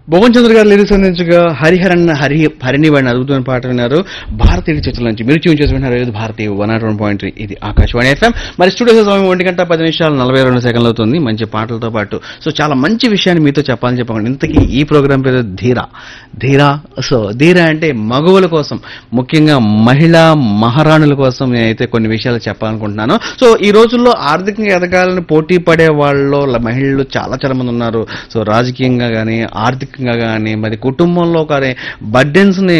భువన్ చంద్ర గారు లిరిక్స్ అందించగా హరిని వాడిని అద్భుతమైన పాట విన్నారు. భారతీయ చిత్రం నుంచి మీరు ట్యూన్ చేసి విన్నారు. ఇది భారతీయ 101.3 ఇది ఆకాశవాణి FM. మరి స్టూడియో సమయం 1:10 అవుతుంది. మంచి పాటలతో పాటు సో చాలా మంచి విషయాన్ని మీతో చెప్పాలని చెప్పండి. ఇంతకీ ఈ ప్రోగ్రాం పేరు ధీరా. సో ధీరా అంటే మగవుల కోసం, ముఖ్యంగా మహిళా మహారాణుల కోసం నేనైతే కొన్ని విషయాలు చెప్పాలనుకుంటున్నాను. సో ఈ రోజుల్లో ఆర్థికంగా ఎదగాలని పోటీ పడే వాళ్ళలో మహిళలు చాలా చాలా మంది ఉన్నారు. సో రాజకీయంగా కానీ ఆర్థికంగా కానీ మరి కుటుంబంలో కానీ బర్డెన్స్ ని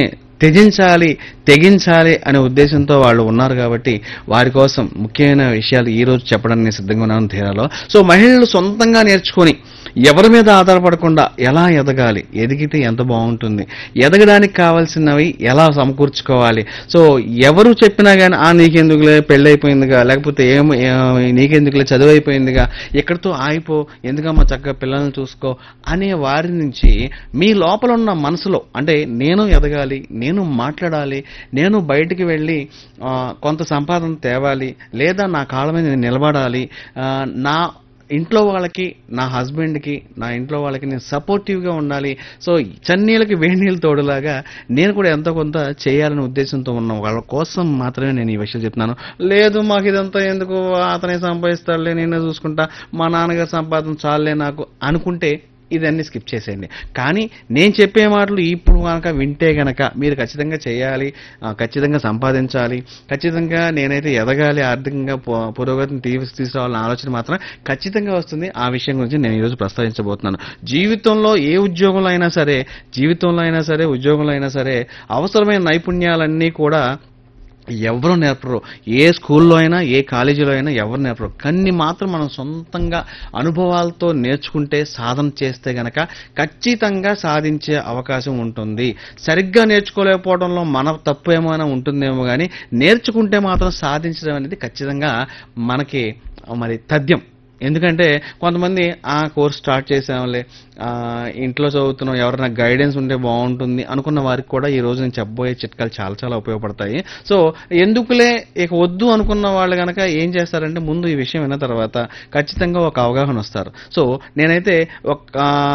తెగించాలి అనే ఉద్దేశంతో వాళ్ళు ఉన్నారు. కాబట్టి వారి కోసం ముఖ్యమైన విషయాలు ఈ రోజు చెప్పడానికి నేను సిద్ధంగా ఉన్నాను ధీరాలో. సో మహిళలు సొంతంగా నేర్చుకొని ఎవరి మీద ఆధారపడకుండా ఎలా ఎదగాలి, ఎదిగితే ఎంత బాగుంటుంది, ఎదగడానికి కావాల్సినవి ఎలా సమకూర్చుకోవాలి. సో ఎవరు చెప్పినా కానీ నీకెందుకులే పెళ్ళైపోయిందిగా, లేకపోతే నీకెందుకులే చదువు అయిపోయిందిగా, ఎక్కడితో ఆగిపో, ఎందుకమ్మా చక్కగా పిల్లల్ని చూసుకో అనే వారి నుంచి మీ లోపల ఉన్న మనసులో అంటే నేను ఎదగాలి, నేను మాట్లాడాలి, నేను బయటికి వెళ్ళి కొంత సంపాదన తేవాలి, లేదా నా కాళ్ళ మీద నేను నిలబడాలి, నా ఇంట్లో వాళ్ళకి, నా హస్బెండ్కి, నా ఇంట్లో వాళ్ళకి నేను సపోర్టివ్గా ఉండాలి. సో చన్నీళ్ళకి వేణీళ్ళు తోడులాగా నేను కూడా ఎంతో కొంత చేయాలనే ఉద్దేశంతో ఉన్న వాళ్ళ కోసం మాత్రమే నేను ఈ విషయం చెప్తున్నాను. లేదు మాకు ఇదంతా ఎందుకు, అతనే సంపాదిస్తాడులే, నేనే చూసుకుంటా, మా నాన్నగారు సంపాదన చాలులే నాకు అనుకుంటే ఇదన్నీ స్కిప్ చేసేయండి. కానీ నేను చెప్పే మాటలు ఇప్పుడు కనుక వింటే గనక మీరు ఖచ్చితంగా చేయాలి, ఖచ్చితంగా సంపాదించాలి, ఖచ్చితంగా నేనైతే ఎదగాలి, ఆర్థికంగా పురోగతిని తీసుకురావాలన్న ఆలోచన మాత్రం ఖచ్చితంగా వస్తుంది. ఆ విషయం గురించి నేను ఈరోజు ప్రస్తావించబోతున్నాను. జీవితంలో ఏ ఉద్యోగంలో అయినా సరే ఉద్యోగంలో అయినా సరే అవసరమైన నైపుణ్యాలన్నీ కూడా ఎవరు నేర్పరు. ఏ స్కూల్లో అయినా ఏ కాలేజీలో అయినా ఎవరు నేర్పరు. కానీ మాత్రం మనం సొంతంగా అనుభవాలతో నేర్చుకుంటే, సాధన చేస్తే గనక ఖచ్చితంగా సాధించే అవకాశం ఉంటుంది. సరిగ్గా నేర్చుకోలేకపోవడంలో మన తప్పు ఏమైనా ఉంటుందేమో కానీ నేర్చుకుంటే మాత్రం సాధించడం అనేది ఖచ్చితంగా మనకి మరి తథ్యం. ఎందుకంటే కొంతమంది కోర్స్ స్టార్ట్ చేసాంలే, ఇంట్లో చదువుతున్నాం, ఎవరైనా గైడెన్స్ ఉంటే బాగుంటుంది అనుకున్న వారికి కూడా ఈ రోజు నేను చెప్పబోయే చిట్కాలు చాలా చాలా ఉపయోగపడతాయి. సో ఎందుకులే ఇక వద్దు అనుకున్న వాళ్ళు కనుక ఏం చేస్తారంటే ముందు ఈ విషయం విన్న తర్వాత ఖచ్చితంగా ఒక అవగాహన వస్తారు. సో నేనైతే ఒక